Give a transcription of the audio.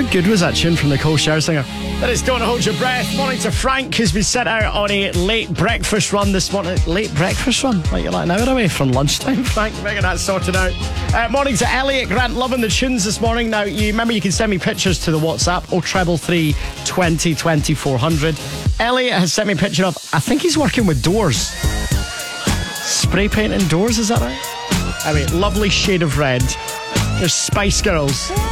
good was that tune from Nicole Scherzinger? That is Don't Hold Your Breath. Morning to Frank, who's been set out on a late breakfast run this morning. Late breakfast run? Like you're like an hour away from lunchtime, Frank. Making that sorted out. Morning to Elliot Grant, loving the tunes this morning. Now, you remember you can send me pictures to the WhatsApp, 0333 20 20 400. Elliot has sent me a picture of, I think he's working with doors. Spray painting doors, is that right? I mean, lovely shade of red. There's Spice Girls.